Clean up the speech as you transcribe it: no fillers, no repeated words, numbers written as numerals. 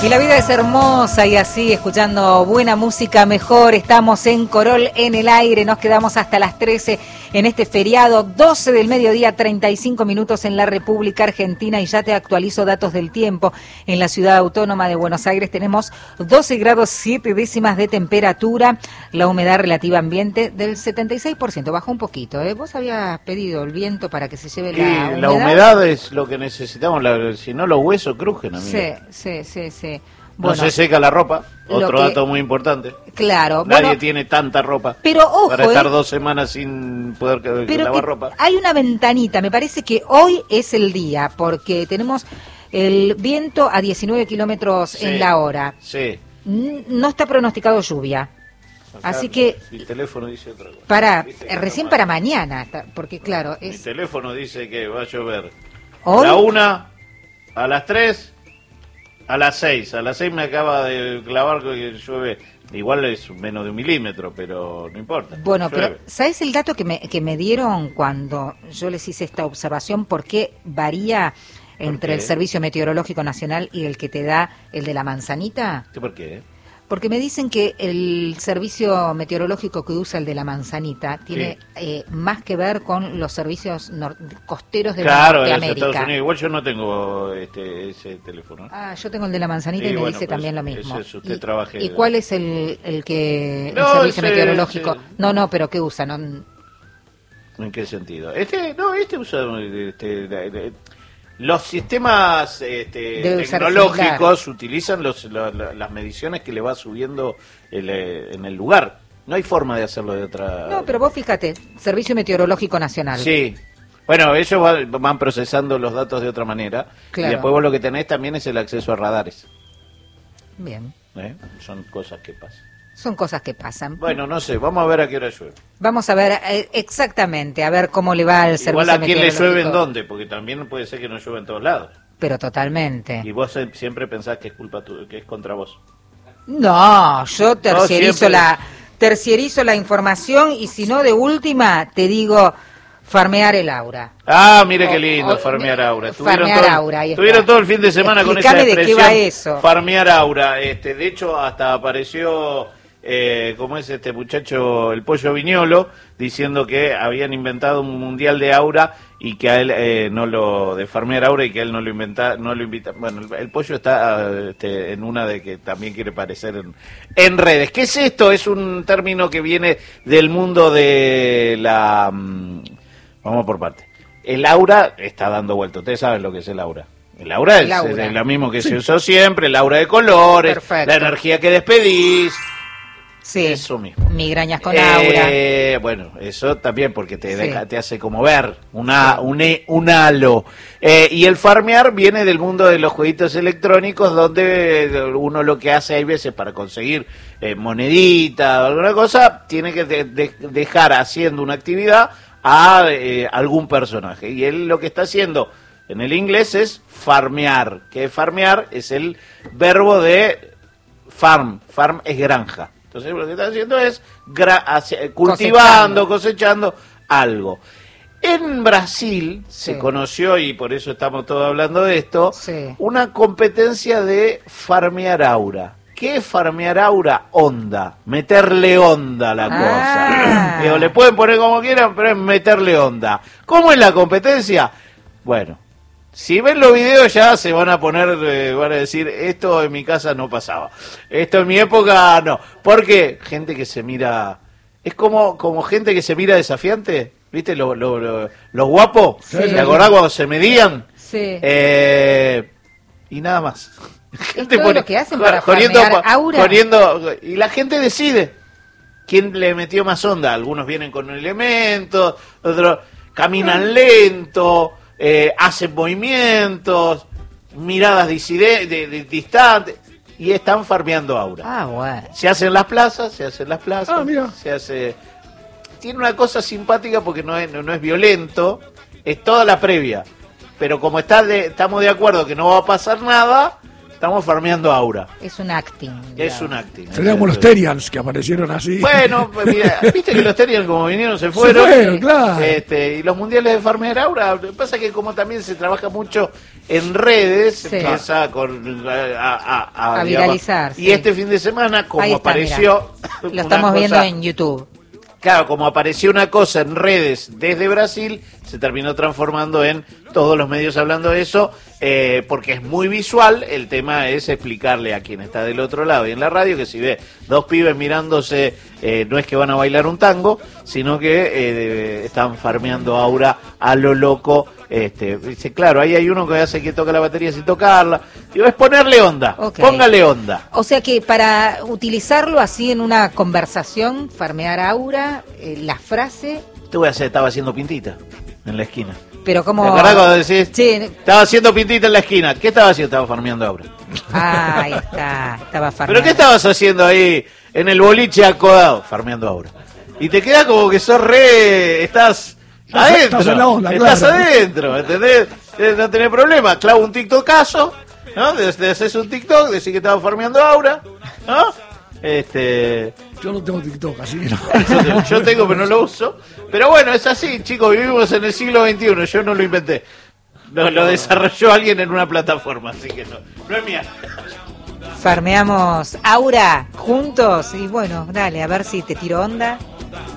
Y la vida es hermosa y así, escuchando buena música mejor. Estamos en Corol en el aire, nos quedamos hasta las 13 en este feriado, 12 del mediodía, 35 minutos en la República Argentina, y ya te actualizo datos del tiempo. En la ciudad autónoma de Buenos Aires tenemos 12 grados 7 décimas de temperatura, la humedad relativa ambiente del 76%, bajó un poquito, ¿eh? Vos habías pedido el viento para que se lleve la humedad. La humedad es lo que necesitamos, si no los huesos crujen, amiga. Sí. Bueno, no se seca la ropa, otro dato muy importante. Claro. Nadie tiene tanta ropa pero ojo, para estar 2 semanas sin poder lavar ropa. Hay una ventanita, me parece que hoy es el día, porque tenemos el viento a 19 kilómetros en la hora. Sí. No está pronosticado lluvia. Acá, así que el teléfono dice otra cosa. Recién para mañana, porque claro, Mi teléfono dice que va a llover. ¿Hoy? A la 1, a las 3, a las 6. A las 6 me acaba de clavar que llueve. Igual es menos de 1 milímetro, pero no importa. Bueno, llueve. pero ¿sabes el dato que me dieron cuando yo les hice esta observación? ¿Por qué varía entre el Servicio Meteorológico Nacional y el que te da el de la manzanita? ¿Por qué? Porque me dicen que el servicio meteorológico que usa el de la manzanita tiene más que ver con los servicios costeros de Norteamérica. Estados Unidos. Igual yo no tengo ese teléfono. Yo tengo el de la manzanita y me dice también lo mismo. Usted trabaja. ¿Y cuál es el servicio meteorológico? No, pero ¿qué usa? No. ¿En qué sentido? Usa los sistemas tecnológicos utilizan las mediciones que le va subiendo en el lugar. No hay forma de hacerlo de otra. No, pero vos fíjate, Servicio Meteorológico Nacional. Sí. Bueno, ellos van procesando los datos de otra manera. Claro. Y después vos lo que tenés también es el acceso a radares. Bien. Son cosas que pasan. Son cosas que pasan. Bueno, no sé, vamos a ver a qué hora llueve. Vamos a ver exactamente, a ver cómo le va al servicio meteorológico. Igual a quién le llueve en dónde, porque también puede ser que no llueve en todos lados. Pero totalmente. Y vos siempre pensás que es culpa tuya, que es contra vos. No, yo terciarizo la información y si no, de última, te digo farmear el aura. Mire qué lindo, farmear aura. Farmear aura. Estuvieron todo el fin de semana con esa expresión. ¿De qué va eso? Farmear aura. De hecho, hasta apareció, como es este muchacho, el Pollo Viñolo, diciendo que habían inventado un mundial de aura y que a él de farmear aura y que a él no lo invita. Bueno, el Pollo está en una de que también quiere aparecer en redes. ¿Qué es esto? Es un término que viene del mundo de la... Vamos por parte. El aura está dando vuelta. Ustedes saben lo que es el aura. El aura es lo mismo que se usó siempre, el aura de colores, la energía que despedís. Sí, eso mismo. Migrañas con aura. Bueno, eso también porque te hace como ver un halo. Y el farmear viene del mundo de los jueguitos electrónicos, donde uno lo que hace hay veces para conseguir monedita o alguna cosa, tiene que dejar haciendo una actividad a algún personaje. Y él lo que está haciendo en el inglés es farmear, que farmear es el verbo de farm es granja. Entonces lo que está haciendo es cultivando, cosechando algo. En Brasil se conoció, y por eso estamos todos hablando de esto, una competencia de farmear aura. ¿Qué es farmear aura? Onda, meterle onda a la cosa. Digo, le pueden poner como quieran, pero es meterle onda. ¿Cómo es la competencia? Bueno, si ven los videos ya se van a poner, van a decir, esto en mi casa no pasaba. Esto en mi época no. ¿Por qué? Gente que se mira... Es como gente que se mira desafiante. ¿Viste los guapos? Sí. ¿Te acordás cuando se medían? Sí. Y nada más. Gente todo lo que hacen para farmear aura. Y la gente decide quién le metió más onda. Algunos vienen con elementos, otros caminan lento, hacen movimientos, miradas distantes, y están farmeando aura. Bueno. Se hacen las plazas, mira. se hace... Tiene una cosa simpática porque no es violento, es toda la previa. Pero como estamos de acuerdo que no va a pasar nada... estamos farmeando aura. Es un acting. Es un acting. Serían como los Terians que aparecieron así. Bueno, mira, viste que los Terians como vinieron se fueron. Se fueron, claro. Y los mundiales de farmear aura, pasa que como también se trabaja mucho en redes, Sí. empieza con A viralizar, digamos, sí. Y este fin de semana, como Ahí está, apareció... Lo una estamos viendo cosa- en YouTube. Claro, como apareció una cosa en redes desde Brasil, se terminó transformando en todos los medios hablando de eso, porque es muy visual. El tema es explicarle a quien está del otro lado y en la radio que si ve dos pibes mirándose, no es que van a bailar un tango, sino que están farmeando aura a lo loco. Dice, claro, ahí hay uno que hace que toca la batería sin tocarla. Digo, es ponerle onda, Ok. póngale onda. O sea que para utilizarlo así en una conversación, farmear aura, la frase, Te voy a hacer, estaba haciendo pintita en la esquina. pero como... ¿Te acordás cuando decís? Sí. Estaba haciendo pintita en la esquina. ¿Qué estaba haciendo? Estaba farmeando aura. Ahí está, estaba farmeando. ¿Pero qué estabas haciendo ahí en el boliche acodado? Farmeando aura. Y te queda como que sos estás adentro. Estás en la onda, Estás claro. adentro, ¿entendés? No tenés problema. Clavo un TikTokazo, ¿no? Te haces un TikTok, decís que estaba farmeando aura, ¿no? Yo no tengo TikTok, así que no. Yo tengo, pero no lo uso. Pero bueno, es así, chicos, vivimos en el siglo XXI, yo no lo inventé. Lo desarrolló alguien en una plataforma, así que no es mía. Farmeamos aura juntos y bueno, dale, a ver si te tiro onda.